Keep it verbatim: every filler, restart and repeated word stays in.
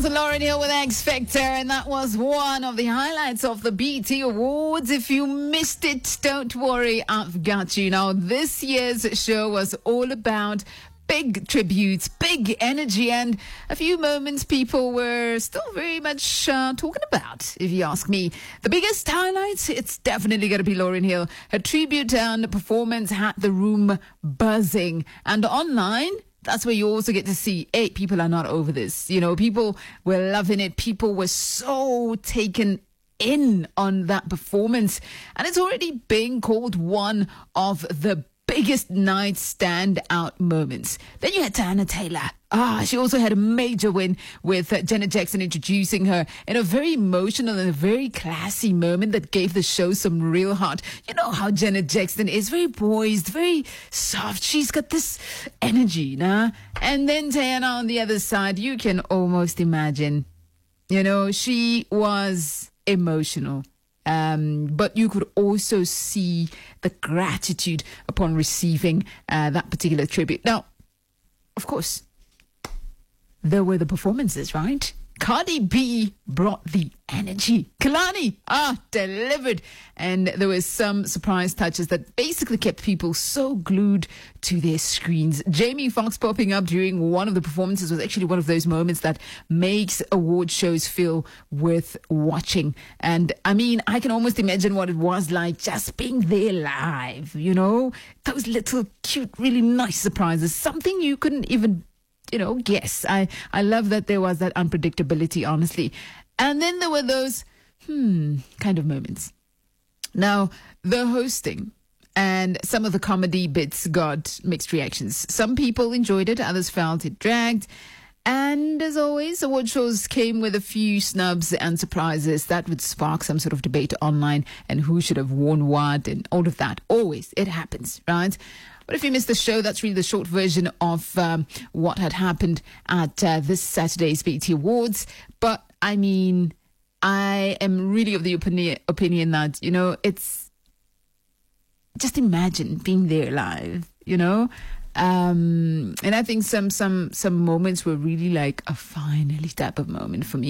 Lauryn Hill with X Factor, and that was one of the highlights of the B E T Awards. If you missed it, don't worry, I've got you. Now, this year's show was all about big tributes, big energy, and a few moments people were still very much uh, talking about, if you ask me. The biggest highlights, it's definitely going to be Lauryn Hill. Her tribute and performance had the room buzzing, and online, that's where you also get to see, hey, people are not over this. You know, people were loving it. People were so taken in on that performance. And it's already been called one of the biggest night standout moments. Then you had Teyana Taylor. Ah, she also had a major win with uh, Janet Jackson introducing her in a very emotional and a very classy moment that gave the show some real heart. You know how Janet Jackson is, very poised, very soft. She's got this energy, nah? And then Teyana on the other side, you can almost imagine, you know, she was emotional. Um, but you could also see the gratitude upon receiving uh, that particular tribute. Now, of course, there were the performances, right? Cardi B brought the energy. Kehlani, ah, delivered. And there were some surprise touches that basically kept people so glued to their screens. Jamie Foxx popping up during one of the performances was actually one of those moments that makes award shows feel worth watching. And I mean, I can almost imagine what it was like just being there live, you know? Those little cute, really nice surprises. Something you couldn't even you know, yes, I, I love that there was that unpredictability, honestly. And then there were those, hmm, kind of moments. Now, the hosting and some of the comedy bits got mixed reactions. Some people enjoyed it, others felt it dragged. And as always, award shows came with a few snubs and surprises that would spark some sort of debate online and who should have worn what and all of that. Always, it happens, right? But if you missed the show, that's really the short version of um, what had happened at uh, this Saturday's B E T Awards. But, I mean, I am really of the opinion, opinion that, you know, it's just imagine being there live, you know? Um, and I think some, some, some moments were really like a finally type of moment for me.